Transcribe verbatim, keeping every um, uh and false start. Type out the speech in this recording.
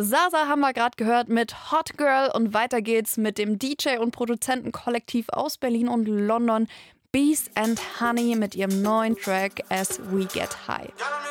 Sasa haben wir gerade gehört mit Hot Girl und weiter geht's mit dem D J und Produzentenkollektiv aus Berlin und London Bees and Honey mit ihrem neuen Track As We Get High.